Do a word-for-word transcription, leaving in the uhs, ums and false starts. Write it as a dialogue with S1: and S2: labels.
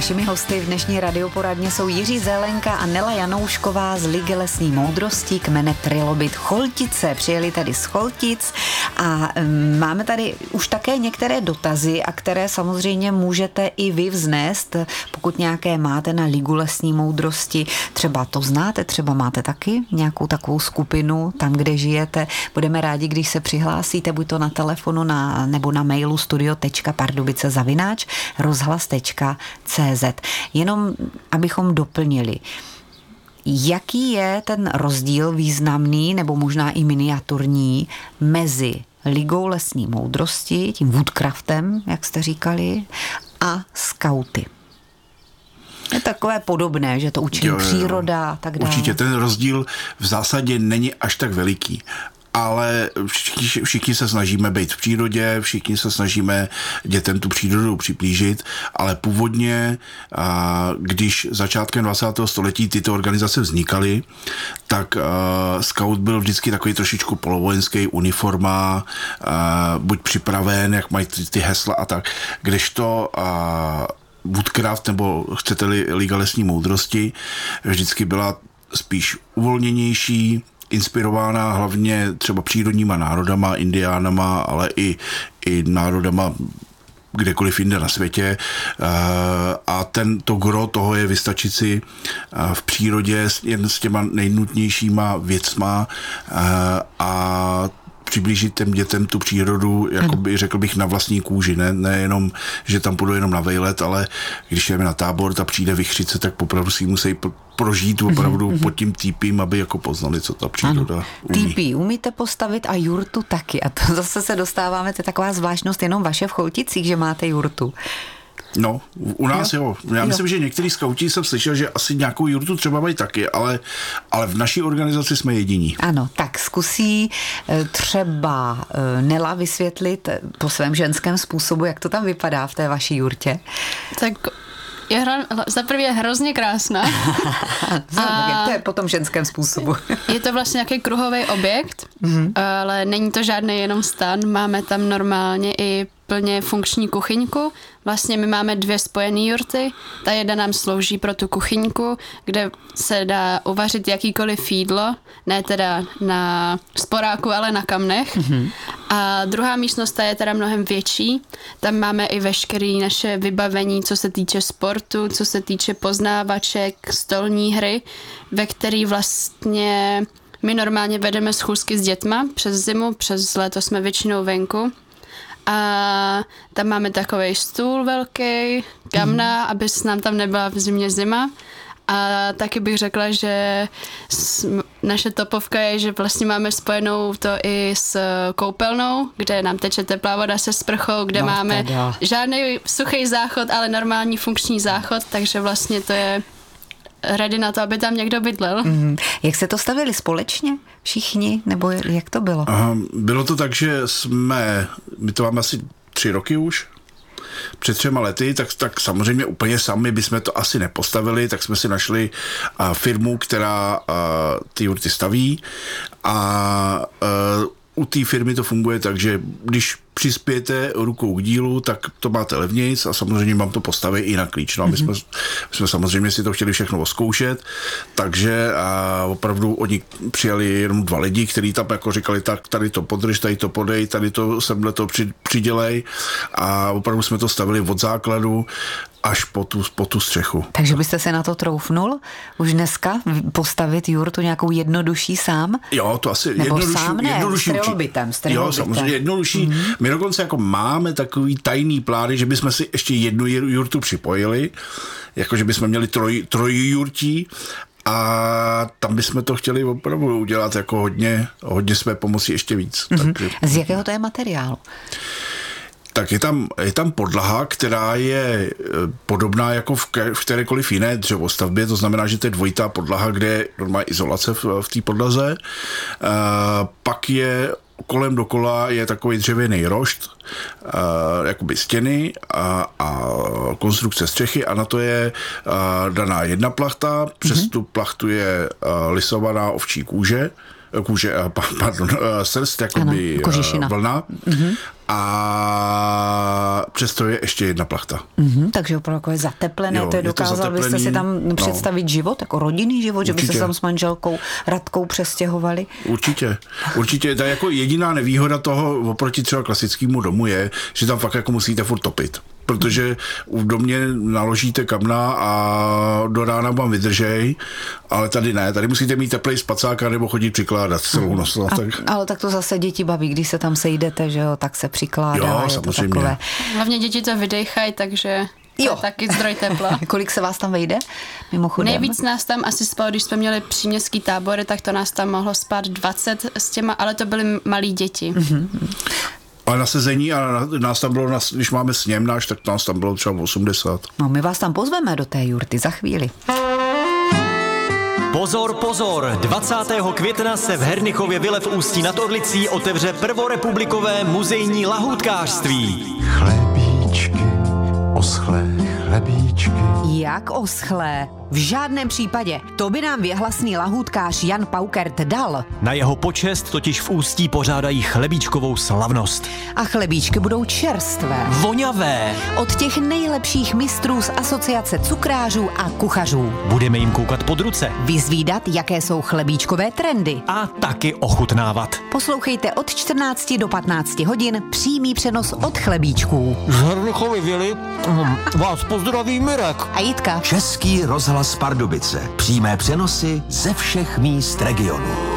S1: Našimi hosty v dnešní radioporadně jsou Jiří Zelenka a Nela Janoušková z Ligy lesní moudrosti kmene Trilobit Choltice. Přijeli tady z Choltic a um, máme tady už také některé dotazy, a které samozřejmě můžete i vy vznést, pokud nějaké máte na Ligu lesní moudrosti. Třeba to znáte, třeba máte taky nějakou takovou skupinu tam, kde žijete. Budeme rádi, když se přihlásíte, buď to na telefonu na, nebo na mailu studio tečka pardubice zavináč rozhlas tečka cé zet. Jenom abychom doplnili, jaký je ten rozdíl významný nebo možná i miniaturní mezi Ligou lesní moudrosti, tím woodcraftem, jak jste říkali, a skauty? Je takové podobné, že to učí jo, příroda a tak dále.
S2: Určitě ten rozdíl v zásadě není až tak veliký. Ale všichni, všichni se snažíme být v přírodě, všichni se snažíme dětem tu přírodu přiblížit, ale původně, když začátkem dvacátého století tyto organizace vznikaly, tak scout byl vždycky takový trošičku polovojenský, uniforma, buď připraven, jak mají ty, ty hesla a tak, kdežto woodcraft, nebo chcete-li Liga lesní moudrosti, vždycky byla spíš uvolněnější, inspirována hlavně třeba přírodníma národama, indiánama, ale i, i národama kdekoliv jinde na světě. A ten, to gro toho je vystačit si v přírodě jen s těma nejnutnějšíma věcma a přiblížit těm dětem tu přírodu, jakoby, řekl bych, na vlastní kůži. Ne, nejenom, že tam půjdu jenom na vejlet, ale když jdeme na tábor, ta přijde vychřice, tak opravdu si musí prožít opravdu mm-hmm. pod tím týpím, aby jako poznali, co ta příroda ano. umí.
S1: Týpí umíte postavit a jurtu taky. A to zase se dostáváme, to je taková zvláštnost jenom vaše v Cholticích, že máte jurtu.
S2: No, u nás jo. jo. Já jo. myslím, že některý skauti jsem slyšel, že asi nějakou jurtu třeba mají taky, ale, ale v naší organizaci jsme jediní.
S1: Ano, tak zkusí třeba Nela vysvětlit po svém ženském způsobu, jak to tam vypadá v té vaší jurtě.
S3: Tak je hra, za prvé je hrozně krásná.
S1: A to je po tom ženském způsobu.
S3: Je to vlastně nějaký kruhový objekt, mm-hmm. ale není to žádný jenom stan, máme tam normálně i plně funkční kuchyňku. Vlastně my máme dvě spojené jurty. Ta jedna nám slouží pro tu kuchyňku, kde se dá uvařit jakýkoliv jídlo, ne teda na sporáku, ale na kamnech. Mm-hmm. A druhá místnost ta je teda mnohem větší. Tam máme i veškeré naše vybavení, co se týče sportu, co se týče poznávaček, stolní hry, ve který vlastně my normálně vedeme schůzky s dětma přes zimu, přes léto jsme většinou venku. A tam máme takovej stůl velký, kamna, mm. aby nám tam nebyla v zimě zima. A taky bych řekla, že naše topovka je, že vlastně máme spojenou to i s koupelnou, kde nám teče teplá voda se sprchou, kde no, máme teda. žádný suchý záchod, ale normální funkční záchod, takže vlastně to je ready na to, aby tam někdo bydlel. Mm.
S1: Jak se to stavili společně? Všichni? Nebo jak to bylo?
S2: Aha, bylo to tak, že jsme, my to máme asi tři roky už, před třema lety, tak, tak samozřejmě úplně sami bychom to asi nepostavili, tak jsme si našli uh, firmu, která uh, ty jurty staví a uh, u té firmy to funguje tak, že když přispějete rukou k dílu, tak to máte levnějc a samozřejmě vám to postaví i na klíč. No a my jsme, my jsme samozřejmě si to chtěli všechno oskoušet, takže a opravdu oni přijali jenom dva lidi, kteří tam jako říkali, tak tady to podrž, tady to podej, tady to semhle to přidělej a opravdu jsme to stavili od základu až po tu, po tu střechu.
S1: Takže byste se na to troufnul už dneska postavit jurtu nějakou jednodušší sám?
S2: Jo, to asi
S1: Nebo
S2: jednodušší.
S1: sám ne,
S2: jednodušší,
S1: s trilobitem. S
S2: jo, samozřejmě jednodušší. Mm-hmm. My dokonce jako máme takový tajný plány, že bychom si ještě jednu jurtu připojili, jakože bychom měli troj, trojjurtí a tam bychom to chtěli opravdu udělat jako hodně, hodně své pomoci ještě víc.
S1: Mm-hmm.
S2: Takže,
S1: z jakého to je materiálu?
S2: Tak je tam, je tam podlaha, která je podobná jako v, v kterékoliv jiné dřevostavbě, to znamená, že to je dvojitá podlaha, kde je normální izolace v, v té podlaze. Uh, pak je kolem dokola je takový dřevěný rošt, uh, jakoby stěny a, a konstrukce střechy a na to je uh, daná jedna plachta, přes mm-hmm. tu plachtu je uh, lisovaná ovčí kůže, kůže, pardon, srst, jakoby
S1: ano,
S2: vlna. Mm-hmm. A přesto je ještě jedna plachta.
S1: Mm-hmm, takže opravdu jako je zateplené,
S2: jo,
S1: to je dokázal byste si tam představit no. život, jako rodinný život, určitě. Že byste se tam s manželkou Radkou přestěhovali?
S2: Určitě, určitě. Ta jako jediná nevýhoda toho oproti třeba klasickému domu je, že tam fakt jako musíte furt topit. Protože v domě naložíte kamna a do rána vám vydržej, ale tady ne, tady musíte mít teplej spacáka nebo chodit přikládat celou noc.
S1: A,
S2: tak.
S1: Ale tak to zase děti baví, když se tam sejdete, že jo, tak se přikládá.
S2: Jo,
S1: je
S2: samozřejmě.
S1: To takové.
S3: Hlavně děti to vydejchají, takže to je taky zdroj tepla.
S1: Kolik se vás tam vejde? Mimochodem.
S3: Nejvíc nás tam asi spalo, když jsme měli příměstský tábory, tak to nás tam mohlo spát dvacet s těma, ale to byly malí děti. Mm-hmm.
S2: Ale na sezení a nás tam bylo, když máme sněm náš, tak nás tam bylo třeba osmdesát.
S1: No my vás tam pozveme do té jurty za chvíli.
S4: Pozor, pozor! dvacátého května se v Hernichově vile v Ústí nad Orlicí otevře prvorepublikové muzejní lahůdkářství.
S5: Chlebíčky, oschlé chlebíčky.
S1: Jak oschlé? V žádném případě. To by nám věhlasný lahůdkář Jan Paukert dal.
S4: Na jeho počest totiž v Ústí pořádají chlebíčkovou slavnost.
S1: A chlebíčky budou čerstvé.
S4: Voňavé.
S1: Od těch nejlepších mistrů z Asociace cukrářů a kuchařů.
S4: Budeme jim koukat pod ruce.
S1: Vyzvídat, jaké jsou chlebíčkové trendy.
S4: A taky ochutnávat.
S1: Poslouchejte od čtrnácti do patnácti hodin přímý přenos od chlebíčků.
S6: Z Hernichovy vily vás pozdraví Mirek.
S1: A Jitka.
S7: Český rozhlas Pardubice. Přímé přenosy ze všech míst regionu.